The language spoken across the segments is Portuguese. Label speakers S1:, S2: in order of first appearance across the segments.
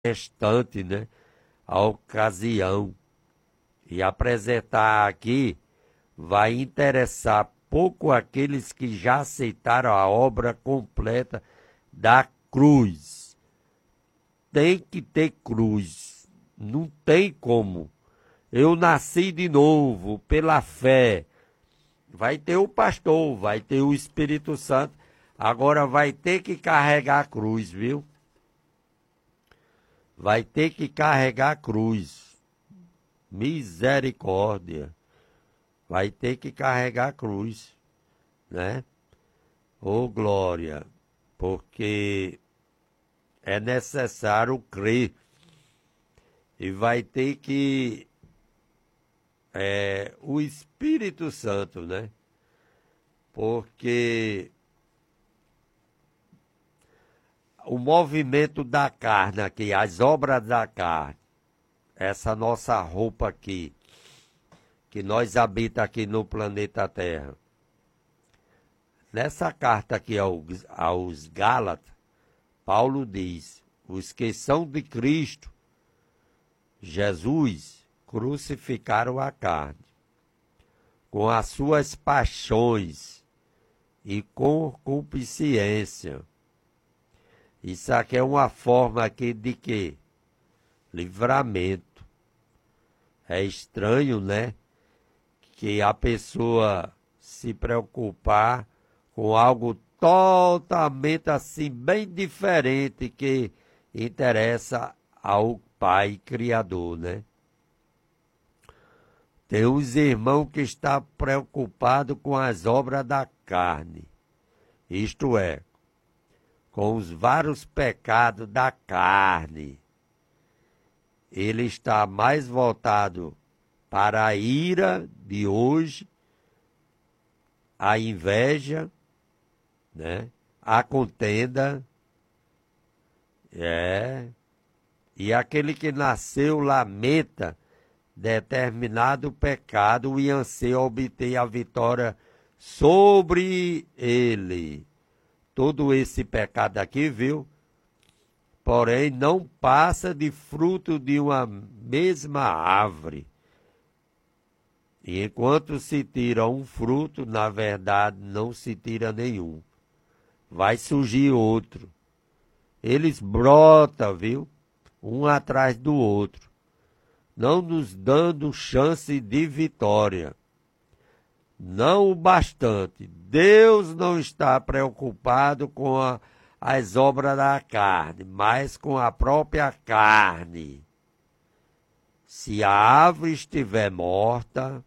S1: restante, né? A ocasião. E apresentar aqui vai interessar pouco aqueles que já aceitaram a obra completa da cruz. Tem que ter cruz. Não tem como. Eu nasci de novo pela fé. Vai ter o pastor, vai ter o Espírito Santo. Agora vai ter que carregar a cruz, viu? Vai ter que carregar a cruz. Misericórdia. Vai ter que carregar a cruz, né? Ô glória, porque é necessário crer. E vai ter que o Espírito Santo, né? Porque o movimento da carne aqui, as obras da carne, essa nossa roupa aqui, que nós habitamos aqui no planeta Terra. Nessa carta aqui aos Gálatas, Paulo diz, os que são de Cristo, Jesus, crucificaram a carne, com as suas paixões e concupiscência. Isso aqui é uma forma aqui de quê? Livramento. É estranho, né? Que a pessoa se preocupar com algo totalmente assim, bem diferente que interessa ao Pai Criador, né? Tem uns irmãos que estão preocupados com as obras da carne, isto é, com os vários pecados da carne. Ele está mais voltado para a ira de hoje, a inveja, né? A contenda, e aquele que nasceu lamenta determinado pecado e anseia obter a vitória sobre ele. Todo esse pecado aqui, viu? Porém, não passa de fruto de uma mesma árvore. E enquanto se tira um fruto, na verdade, não se tira nenhum. Vai surgir outro. Eles brotam, viu? Um atrás do outro, não nos dando chance de vitória. Não o bastante. Deus não está preocupado com as obras da carne, mas com a própria carne. Se a árvore estiver morta,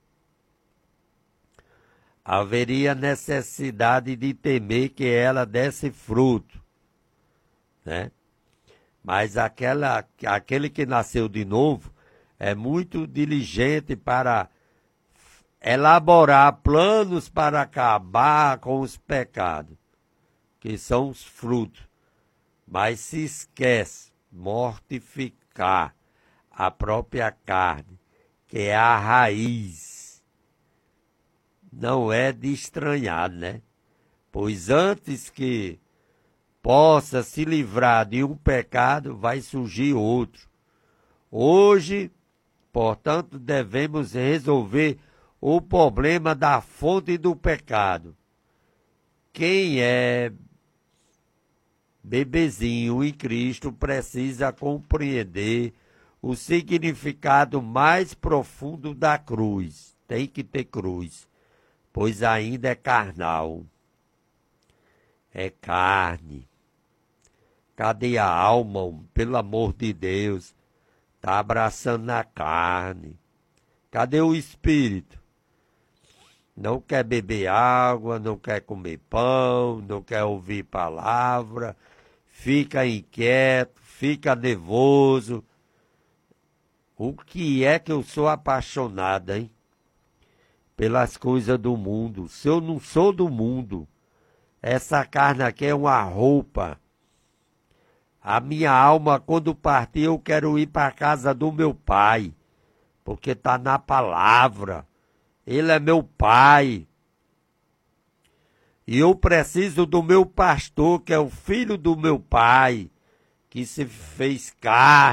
S1: haveria necessidade de temer que ela desse fruto, né? Mas aquele que nasceu de novo é muito diligente para elaborar planos para acabar com os pecados, que são os frutos. Mas se esquece mortificar a própria carne, que é a raiz. Não é de estranhar, né? Pois antes que possa se livrar de um pecado, vai surgir outro. Hoje, portanto, devemos resolver o problema da fonte do pecado. Quem é bebezinho em Cristo precisa compreender o significado mais profundo da cruz. Tem que ter cruz, pois ainda é carnal. É carne. Cadê a alma, pelo amor de Deus? Está abraçando na carne. Cadê o espírito? Não quer beber água, não quer comer pão, não quer ouvir palavra, fica inquieto, fica nervoso. O que é que eu sou apaixonada, hein? Pelas coisas do mundo. Se eu não sou do mundo, essa carne aqui é uma roupa. A minha alma, quando partir, eu quero ir para a casa do meu pai, porque está na palavra. Ele é meu pai. E eu preciso do meu pastor, que é o filho do meu pai, que se fez carne.